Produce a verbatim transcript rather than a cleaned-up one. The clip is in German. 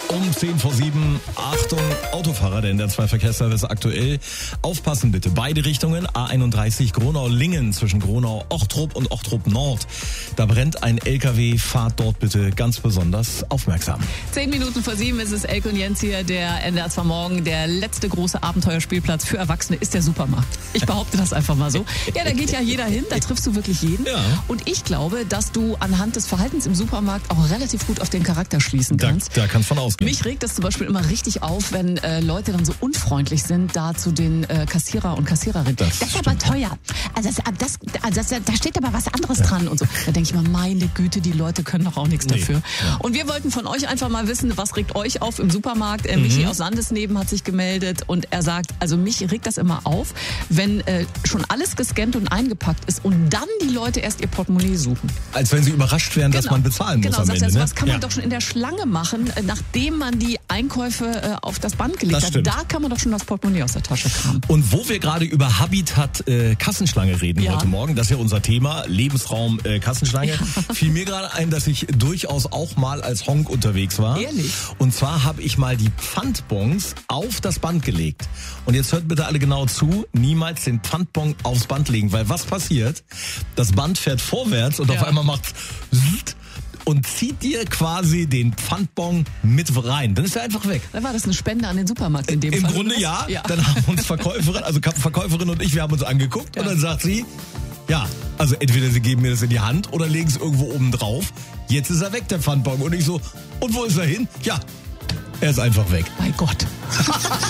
Um zehn vor sieben, Achtung, Autofahrer, denn der zwei Verkehrsservice aktuell. Aufpassen bitte, beide Richtungen, A einunddreißig Gronau-Lingen zwischen Gronau-Ochtrup und Ochtrup-Nord. Da brennt ein L K W, fahrt dort bitte ganz besonders aufmerksam. Zehn Minuten vor sieben ist es, Elke und Jens hier, der N D R zwei Morgen. Der letzte große Abenteuerspielplatz für Erwachsene ist der Supermarkt. Ich behaupte das einfach mal so. Ja, da geht ja jeder hin, da triffst du wirklich jeden. Ja. Und ich glaube, dass du anhand des Verhaltens im Supermarkt auch relativ gut auf den Charakter schließen Da, kannst. da kannst du von ausgehen. Mich regt das zum Beispiel immer richtig auf, wenn äh, Leute dann so unfreundlich sind, da zu den äh, Kassierer und Kassiererinnen. Das Das, ist stimmt. aber teuer. Also das, das, also das, da steht aber was anderes dran und so. Da denke ich mal, meine Güte, die Leute können doch auch nichts Nee. dafür. Ja. Und wir wollten von euch einfach mal wissen, was regt euch auf im Supermarkt? Äh, Michi aus Sandesneben hat sich gemeldet und er sagt, also mich regt das immer auf, wenn äh, schon alles gescannt und eingepackt ist und dann die Leute erst ihr Portemonnaie suchen. Als wenn sie überrascht wären, dass man bezahlen genau, muss am sagst Ende. du, Ne? was kann man Ja. doch schon in der Schlange machen, äh, nachdem man die Einkäufe äh, auf das Band gelegt Das hat. stimmt. Da kann man doch schon das Portemonnaie aus der Tasche kramen. Und wo wir gerade über Habitat äh, Kassenschlange reden Ja. heute Morgen, das ist ja unser Thema, Lebensraum äh, Kassenschlange, fiel mir gerade ein, dass ich durchaus auch mal als Honk unterwegs war. Ehrlich? Und zwar habe ich mal die Pfandbons auf das Band gelegt. Und jetzt hört bitte alle genau zu, niemals den Pfandbon aufs Band legen, weil was passiert? Das Band fährt vorwärts und Ja. auf einmal macht's zzt und zieht dir quasi den Pfandbon mit rein. Dann ist er einfach weg. Dann war das eine Spende an den Supermarkt in dem Im Fall. Grunde oder ja. was? ja. Dann haben uns Verkäuferin, also Verkäuferin und ich, wir haben uns angeguckt Ja. und dann sagt sie, ja, also entweder sie geben mir das in die Hand oder legen es irgendwo oben drauf. Jetzt ist er weg, der Pfandbon. Und ich so, und wo ist er hin? Ja, er ist einfach weg. Bei Gott.